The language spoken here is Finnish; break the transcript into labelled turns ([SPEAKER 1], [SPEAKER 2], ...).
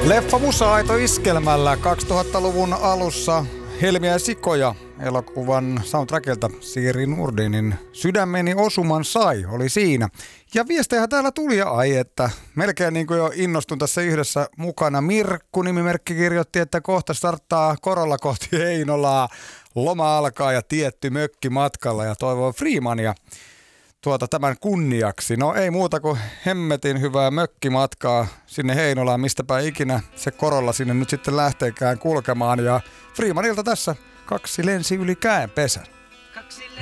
[SPEAKER 1] Leffa Musa-aito iskelmällä 2000-luvun alussa Helmiä ja sikoja elokuvan soundtrackilta Siiri Nurdinin Sydämeni osuman sai oli siinä. Ja viestejä täällä tuli ja että melkein niin kuin jo innostun tässä yhdessä mukana. Mirkku-nimimerkki kirjoitti, että kohta starttaa Korolla kohti Heinolaa. Loma alkaa ja tietty mökki matkalla ja toivoo Freemania tämän kunniaksi. No ei muuta kuin hemmetin hyvää mökkimatkaa sinne Heinolaan, mistäpä ikinä se Korolla sinne nyt sitten lähteekään kulkemaan. Ja Freemanilta tässä 2 lensi yli käenpesän.